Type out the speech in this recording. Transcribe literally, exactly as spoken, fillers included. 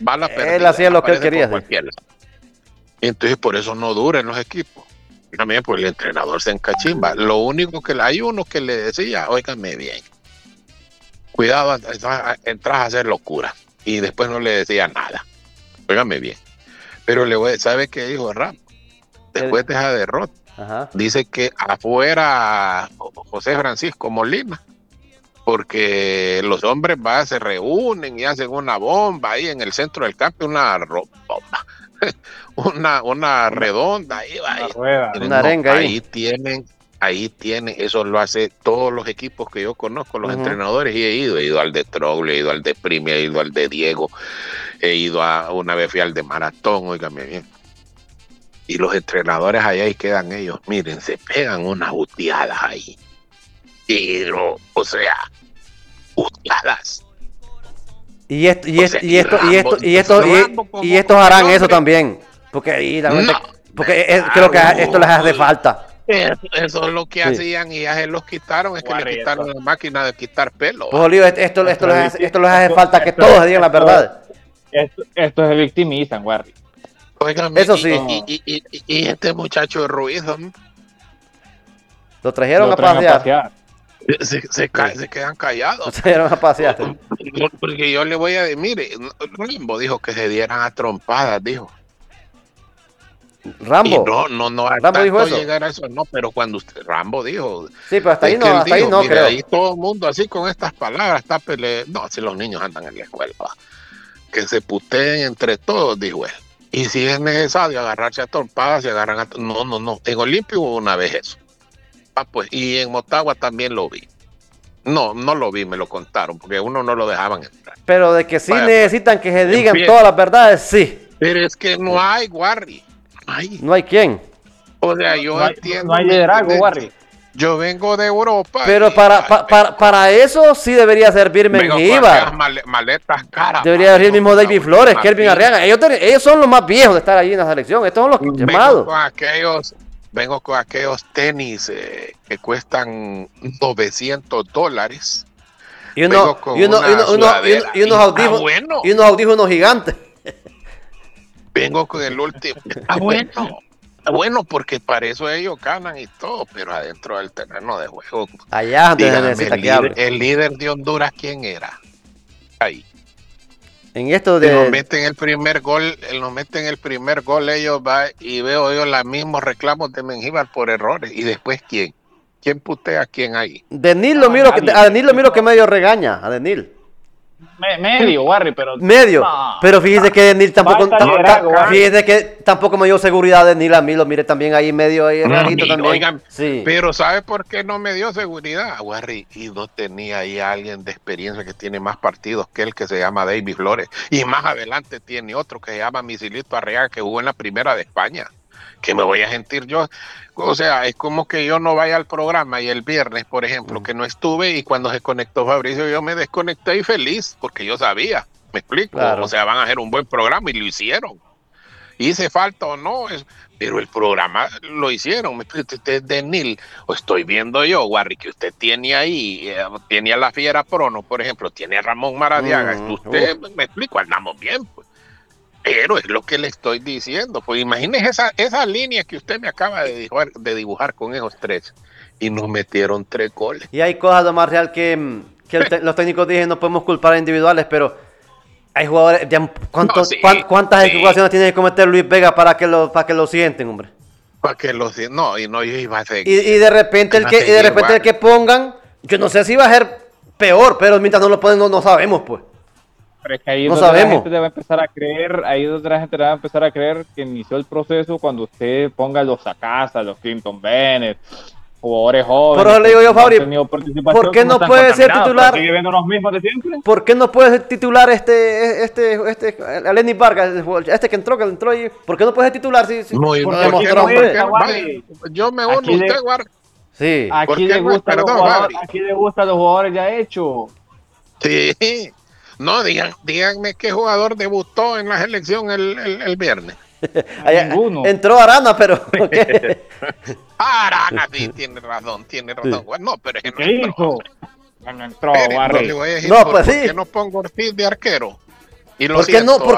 bala perdida. Él hacía lo que él quería. Entonces por eso no duran los equipos. También pues el entrenador se encachimba. Lo único que hay uno que le decía, óigame bien, cuidado, entras a hacer locura. Y después no le decía nada. Óigame bien. Pero le voy, ¿sabe qué dijo Ram? Después de esa derrota, Ajá. dice que afuera José Francisco Molina, porque los hombres va, se reúnen y hacen una bomba ahí en el centro del campo, una bomba, una, una redonda ahí, va, una, rueda, una no, arenga ahí. ahí tienen, ahí tienen, eso lo hace todos los equipos que yo conozco, los uh-huh. entrenadores, y he ido, he ido al de Trogle, he ido al de Primi, he ido al de Diego, he ido a, una vez fui al de Maratón, óigame bien. Y los entrenadores allá y quedan ellos, miren, se pegan unas juteadas ahí. Pero, o sea, juteadas. Y esto, y, esto, y, esto, y esto, y esto, y, y estos harán eso también. Porque ahí la gente, no, porque es, creo que esto les hace falta. Eso, eso es lo que sí. hacían y ya se los quitaron, es que le quitaron la máquina de quitar pelo. Pues Olivo, esto, esto, esto, les hace, esto les hace falta que todos digan la verdad. Esto, esto se victimizan, Warri. Oigan, eso y, sí. Y, y, y, y este muchacho de Ruiz, ¿no? Lo trajeron lo a pasear. A pasear. Se, se, ca- se quedan callados. Lo trajeron a pasear. Porque yo le voy a decir, mire, Rambo dijo que se dieran a trompadas, dijo. Rambo. Y no, no, no, Rambo dijo eso. Llegar a eso, no, pero cuando usted, Rambo dijo. Sí, pero hasta ahí no, hasta dijo, ahí no, mire, creo. Ahí todo el mundo así con estas palabras está pele... No, si los niños andan en la escuela, ¿va? Que se puteen entre todos, dijo él. Y si es necesario agarrarse a trompadas, se agarran a... No, no, no. En Olimpia hubo una vez eso. Ah, pues, y en Motagua también lo vi. No, no lo vi, me lo contaron, porque uno no lo dejaban entrar. Pero de que sí Vaya, necesitan que se digan empieza. todas las verdades, sí. Pero es que no hay, Warri. No hay. No hay quién. O sea, yo no hay, entiendo. No hay liderazgo, Warri. Yo vengo de Europa. Pero y, para, ay, pa, para, para eso sí debería servir Mengíbar. Mal, maletas caras. Debería servir el mismo David Flores, Kelvin Arriaga. Ellos, ellos son los más viejos de estar allí en la selección. Estos son los vengo llamados. Con aquellos, vengo con aquellos tenis eh, que cuestan novecientos dólares. Y, uno, y, uno, y, uno, y, uno, y, uno, y, unos audífonos, bueno. y unos audífonos gigantes. Vengo con el último. Está bueno. Bueno, porque para eso ellos ganan y todo, pero adentro del terreno de juego. Allá donde dígame, necesita el, que hable. El líder de Honduras, ¿quién era? Ahí. En esto de. Nos meten el primer gol, nos meten el primer gol, ellos va y veo yo los mismos reclamos de Mengíbar por errores. ¿Y después quién? ¿Quién putea a quién ahí? Denil lo miro, que, a Denil lo miro que medio regaña, a Denil. Me, medio, Warri, pero... Medio, no. Pero fíjese que Denil tampoco... Tam, liderazgo, fíjese que tampoco me dio seguridad Denil a mí, lo mire también ahí medio ahí rarito no, también. Oigan, sí. Pero ¿sabe por qué no me dio seguridad, Warri? Y no tenía ahí a alguien de experiencia que tiene más partidos que él, que se llama David Flores. Y más adelante tiene otro que se llama Misilito Arriaga, que jugó en la primera de España. ¿Qué me voy a sentir yo? O sea, es como que yo no vaya al programa y el viernes, por ejemplo, mm. que no estuve y cuando se conectó Fabricio yo me desconecté y feliz, porque yo sabía, me explico, claro. O sea, van a hacer un buen programa y lo hicieron. Hice falta o no, es, pero el programa lo hicieron. Me explico, usted de Nil, o estoy viendo yo, Warri, que usted tiene ahí, eh, tiene a la Fiera Prono, por ejemplo, tiene a Ramón Maradiaga, mm. usted, uh. me explico, andamos bien, pues. Pero es lo que le estoy diciendo. Pues imagínese esa, esa línea que usted me acaba de dibujar, de dibujar con esos tres. Y nos metieron tres goles. Y hay cosas, Don Marcial, que, que el te, los técnicos dicen no podemos culpar a individuales, pero hay jugadores. ¿cuántos, no, sí, ¿cuántas, ¿Cuántas sí. equivocaciones tiene que cometer Luis Vega para que lo, para que lo sienten, hombre? Para que lo sienten. No, y no iba a seguir. Y, y de repente el que, y de repente el que pongan, yo no sé si va a ser peor, pero mientras no lo ponen, no, no sabemos, pues. Pero es que ahí no donde sabemos. La gente debe empezar a creer, ahí donde la gente debe empezar a creer que inició el proceso cuando usted ponga los Sacasa, los Clinton Bennett, jugadores jóvenes. Pero le digo yo, Fabri, ¿por qué no puede ser titular? ¿Sigue viendo los mismos de siempre? ¿Por qué no puede ser titular este, este, este, Alenis Vargas, este que entró, que entró ahí? ¿Por qué no puede ser titular? Si, si, no, no, demostró, yo me uno a usted, Guarda. Sí. Aquí le gusta los jugadores, aquí le gustan los jugadores ya hechos. Sí. No, digan, díganme qué jugador debutó en la selección el, el, el viernes. Ninguno. Entró Arana, pero... ¿qué? Arana, sí, tiene razón, tiene razón. Sí. Bueno, no, pero es que ¿Qué no entró. No entró, Pero, no, le voy a decir, no, ¿por, pues ¿por sí. qué no pongo Ortiz de arquero? Y lo ¿Por qué no? ¿Por,